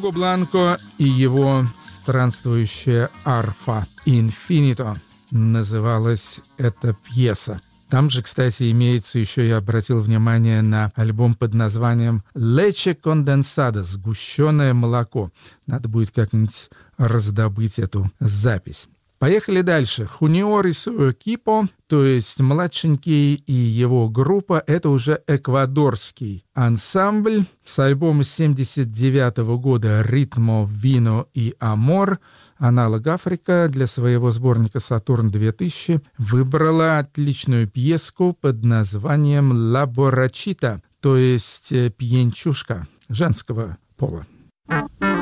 Уго Бланко и его странствующая арфа «Инфинито» называлась эта пьеса. Там же, кстати, имеется еще, я обратил внимание на альбом под названием «Leche condensada» — «Сгущенное молоко». Надо будет как-нибудь раздобыть эту запись. Поехали дальше. Хуниор и su equipo, то есть младшенький и его группа, это уже эквадорский ансамбль. С альбома 1979 года «Ритмо, вино и амор» аналог Африка для своего сборника «Сатурн-2000» выбрала отличную пьеску под названием «Ла Боррачита», то есть «Пьянчушка» женского пола.